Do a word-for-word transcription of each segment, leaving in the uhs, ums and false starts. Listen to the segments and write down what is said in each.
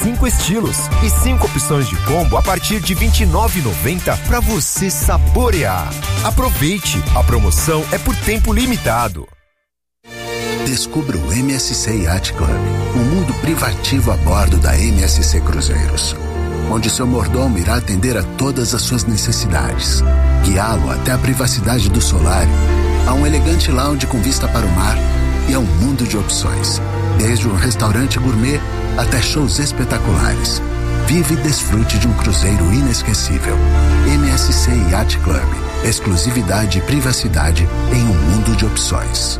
cinco estilos e cinco opções de combo a partir de vinte e nove reais e noventa centavos para você saborear. Aproveite, a promoção é por tempo limitado. Descubra o M S C Yacht Club, um mundo privativo a bordo da M S C Cruzeiros, onde seu mordomo irá atender a todas as suas necessidades, guiá-lo até a privacidade do solário, a um elegante lounge com vista para o mar e a um mundo de opções, desde um restaurante gourmet até shows espetaculares. Vive e desfrute de um cruzeiro inesquecível. M S C Yacht Club, exclusividade e privacidade em um mundo de opções.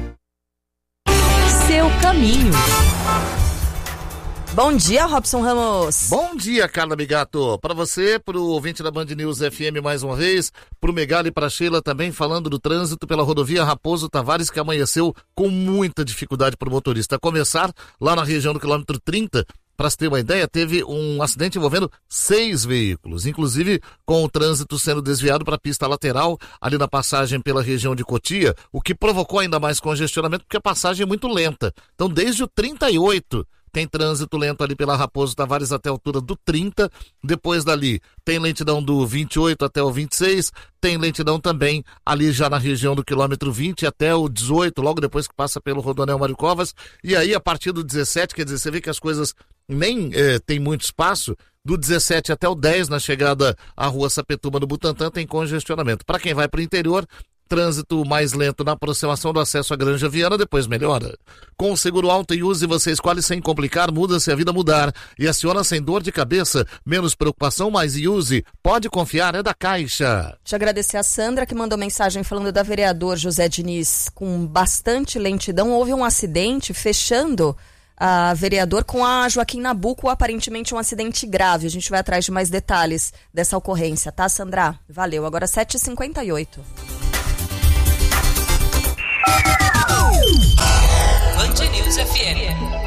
Seu caminho. Bom dia, Robson Ramos. Bom dia, Carla Migato. Para você, para o ouvinte da Band News F M mais uma vez, para o Megali e para a Sheila também, falando do trânsito pela rodovia Raposo Tavares, que amanheceu com muita dificuldade para o motorista. A começar lá na região do quilômetro trinta, para se ter uma ideia, teve um acidente envolvendo seis veículos, inclusive com o trânsito sendo desviado para a pista lateral, ali na passagem pela região de Cotia, o que provocou ainda mais congestionamento, porque a passagem é muito lenta. Então, desde o trinta e oito, tem trânsito lento ali pela Raposo Tavares até a altura do trinta, depois dali tem lentidão do vinte e oito até o vinte e seis, tem lentidão também ali já na região do quilômetro vinte até o dezoito, logo depois que passa pelo Rodoanel Mário Covas, e aí a partir do dezessete, quer dizer, você vê que as coisas nem eh, tem muito espaço, do dezessete até o dez, na chegada à rua Sapetuma do Butantã, tem congestionamento. Para quem vai para o interior, trânsito mais lento na aproximação do acesso à Granja Viana, depois melhora. Com o seguro Auto e Use, você escolhe sem complicar, muda-se a vida mudar e aciona sem dor de cabeça, menos preocupação, mais Use. Pode confiar, é da Caixa. Deixa eu agradecer a Sandra, que mandou mensagem falando da vereador José Diniz com bastante lentidão. Houve um acidente fechando a vereador com a Joaquim Nabuco, aparentemente um acidente grave. A gente vai atrás de mais detalhes dessa ocorrência, tá, Sandra? Valeu. Agora sete e cinquenta e oito. Band News F M.